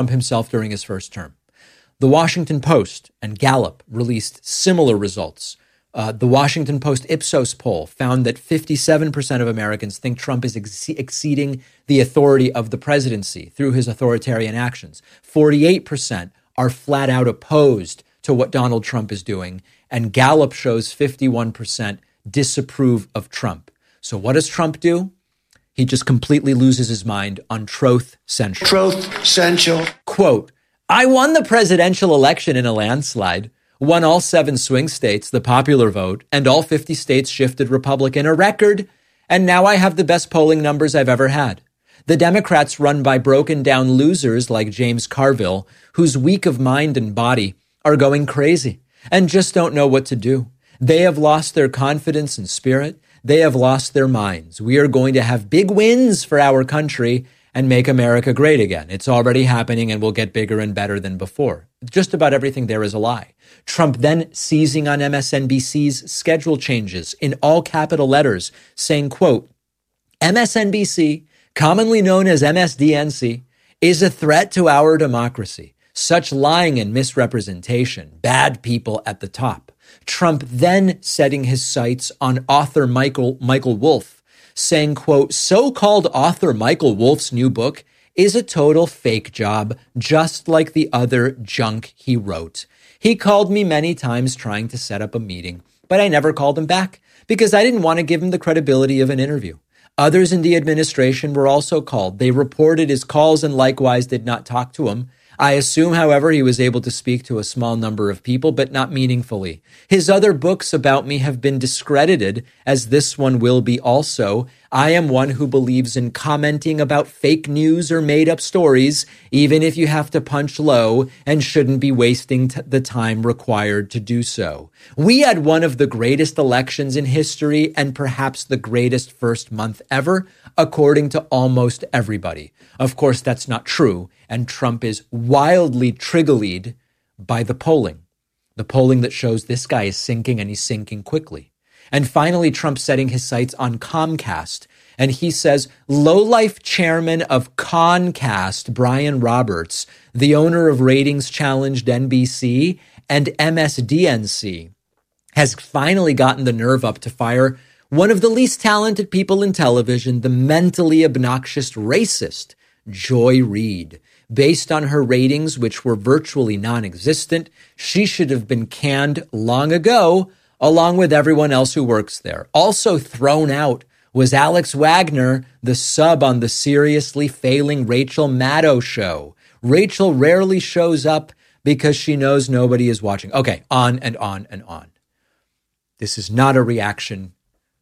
himself during his first term. The Washington Post and Gallup released similar results. The Washington Post Ipsos poll found that 57% of Americans think Trump is exceeding the authority of the presidency through his authoritarian actions. 48% are flat out opposed to what Donald Trump is doing, and Gallup shows 51% disapprove of Trump. So what does Trump do? He just completely loses his mind on Truth Central. Truth Central. Quote, I won the presidential election in a landslide, won all 7 swing states, the popular vote, and all 50 states shifted Republican, a record, and now I have the best polling numbers I've ever had. The Democrats run by broken down losers like James Carville, who's weak of mind and body, are going crazy and just don't know what to do. They have lost their confidence and spirit. They have lost their minds. We are going to have big wins for our country and make America great again. It's already happening and will get bigger and better than before. Just about everything there is a lie. Trump then seizing on MSNBC's schedule changes in all capital letters, saying, quote, MSNBC, commonly known as MSDNC, is a threat to our democracy. Such lying and misrepresentation, bad people at the top. Trump then setting his sights on author Michael Wolff, saying, quote, so-called author Michael Wolff's new book is a total fake job, just like the other junk he wrote. He called me many times trying to set up a meeting, but I never called him back because I didn't want to give him the credibility of an interview. Others in the administration were also called. They reported his calls and likewise did not talk to him. I assume, however, he was able to speak to a small number of people, but not meaningfully. His other books about me have been discredited, as this one will be also. I am one who believes in commenting about fake news or made-up stories, even if you have to punch low, and shouldn't be wasting the time required to do so. We had one of the greatest elections in history and perhaps the greatest first month ever, according to almost everybody. Of course, that's not true, and Trump is wildly triggered by the polling that shows this guy is sinking and he's sinking quickly. And finally, Trump setting his sights on Comcast, and he says lowlife chairman of Concast, Brian Roberts, the owner of ratings-challenged NBC and MSDNC, has finally gotten the nerve up to fire one of the least talented people in television, the mentally obnoxious racist Joy Reid. Based on her ratings, which were virtually non-existent, she should have been canned long ago, along with everyone else who works there. Also thrown out was Alex Wagner, the sub on the seriously failing Rachel Maddow show. Rachel rarely shows up because she knows nobody is watching. Okay, on and on and on. This is not a reaction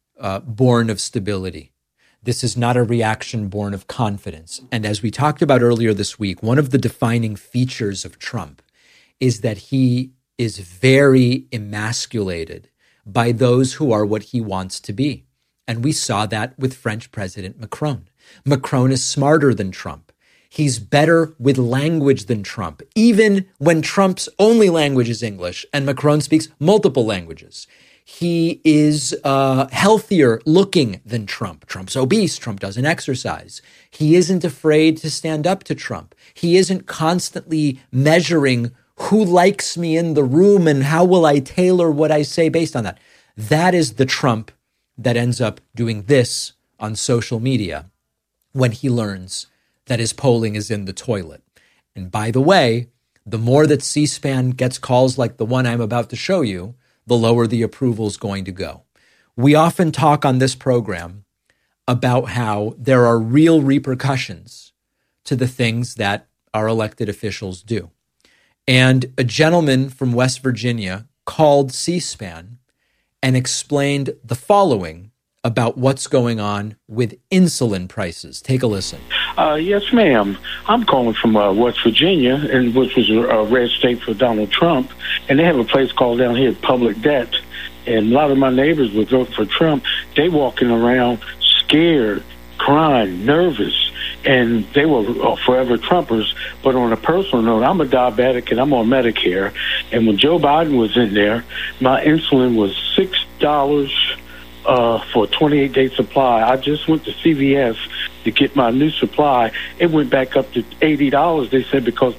born of stability. This is not a reaction born of confidence. And as we talked about earlier this week, one of the defining features of Trump is that he is very emasculated by those who are what he wants to be. And we saw that with French President Macron. Macron is smarter than Trump. He's better with language than Trump, even when Trump's only language is English and Macron speaks multiple languages. He is healthier looking than Trump. Trump's obese. Trump doesn't exercise. He isn't afraid to stand up to Trump. He isn't constantly measuring who likes me in the room and how will I tailor what I say based on that. That is the Trump that ends up doing this on social media when he learns that his polling is in the toilet. And by the way, the more that C-SPAN gets calls like the one I'm about to show you, the lower the approval is going to go. We often talk on this program about how there are real repercussions to the things that our elected officials do. And a gentleman from West Virginia called C-SPAN and explained the following about what's going on with insulin prices. Take a listen. Yes, ma'am. I'm calling from West Virginia, and which was a red state for Donald Trump. And they have a place called down here Public Debt. And a lot of my neighbors would vote for Trump. They walking around scared, crying, nervous. And they were forever Trumpers. But on a personal note, I'm a diabetic and I'm on Medicare. And when Joe Biden was in there, my insulin was $6 for a 28-day supply. I just went to CVS to get my new supply. It went back up to $80, they said, because